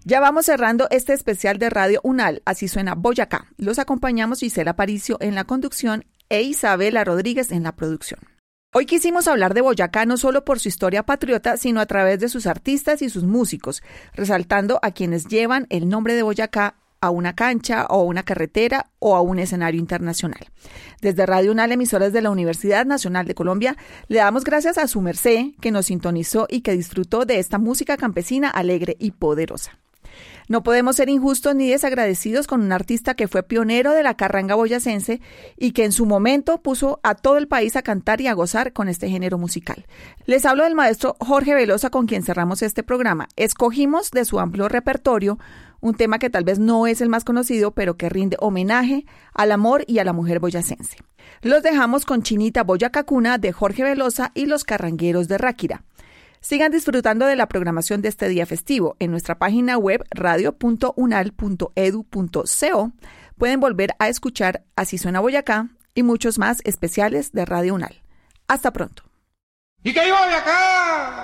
Ya vamos cerrando este especial de Radio UNAL, así suena Boyacá. Los acompañamos Gisela Aparicio en la conducción e Isabela Rodríguez en la producción. Hoy quisimos hablar de Boyacá no solo por su historia patriota, sino a través de sus artistas y sus músicos, resaltando a quienes llevan el nombre de Boyacá a una cancha o a una carretera o a un escenario internacional. Desde Radio UNAL, emisoras de la Universidad Nacional de Colombia, le damos gracias a su merced que nos sintonizó y que disfrutó de esta música campesina alegre y poderosa. No podemos ser injustos ni desagradecidos con un artista que fue pionero de la carranga boyacense y que en su momento puso a todo el país a cantar y a gozar con este género musical. Les hablo del maestro Jorge Velosa, con quien cerramos este programa. Escogimos de su amplio repertorio un tema que tal vez no es el más conocido, pero que rinde homenaje al amor y a la mujer boyacense. Los dejamos con Chinita Boyacacuna de Jorge Velosa y los Carrangueros de Ráquira. Sigan disfrutando de la programación de este día festivo. En nuestra página web radio.unal.edu.co pueden volver a escuchar Así suena Boyacá y muchos más especiales de Radio UNAL. Hasta pronto. ¡Y que viva Boyacá!